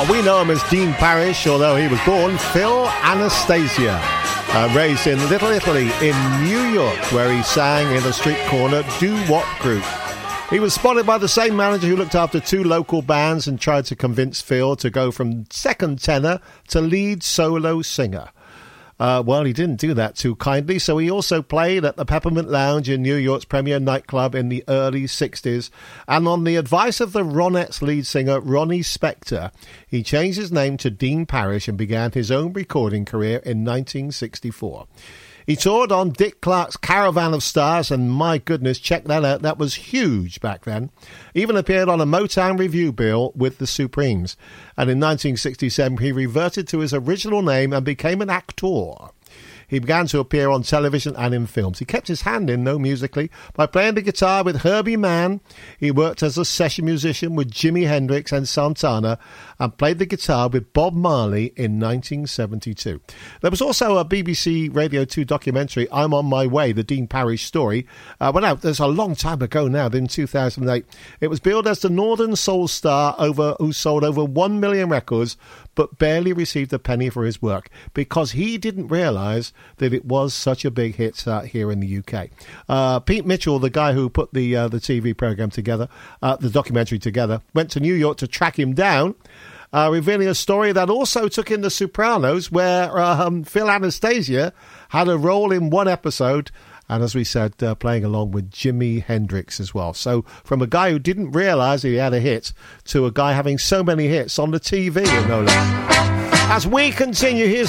Well, we know him as Dean Parrish, although he was born Phil Anastasia. Raised in Little Italy in New York, where he sang in a street corner doo-wop group. He was spotted by the same manager who looked after two local bands and tried to convince Phil to go from second tenor to lead solo singer. Well, he didn't do that too kindly, so he also played at the Peppermint Lounge in New York's premier nightclub in the early 60s. And on the advice of the Ronettes lead singer Ronnie Spector, he changed his name to Dean Parrish and began his own recording career in 1964. He toured on Dick Clark's Caravan of Stars, and my goodness, check that out. That was huge back then. Even appeared on a Motown review bill with the Supremes. And in 1967, he reverted to his original name and became an actor. He began to appear on television and in films. He kept his hand in, though, musically, by playing the guitar with Herbie Mann. He worked as a session musician with Jimi Hendrix and Santana and played the guitar with Bob Marley in 1972. There was also a BBC Radio 2 documentary, I'm on My Way, the Dean Parrish story. Went out, there's a long time ago now, in 2008. It was billed as the Northern Soul star who sold over 1 million records, but barely received a penny for his work because he didn't realise that it was such a big hit here in the UK. Pete Mitchell, the guy who put the TV programme together, the documentary together, went to New York to track him down, revealing a story that also took in The Sopranos, where Phil Anastasia had a role in one episode, and as we said, playing along with Jimi Hendrix as well. So from a guy who didn't realise he had a hit to a guy having so many hits on the TV, no less. As we continue, here's